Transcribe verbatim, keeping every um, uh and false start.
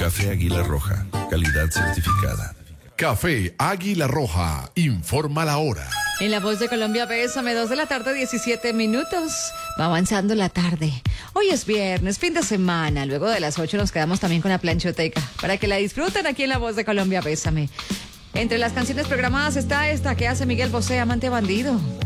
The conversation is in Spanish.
Café Águila Roja, calidad certificada. Café Águila Roja, informa la hora. En La Voz de Colombia, Bésame, dos de la tarde, diecisiete minutos. Va avanzando la tarde. Hoy es viernes, fin de semana. Luego de las ocho nos quedamos también con la planchoteca para que la disfruten aquí en La Voz de Colombia, Bésame. Entre las canciones programadas está esta que hace Miguel Bosé, Amante Bandido.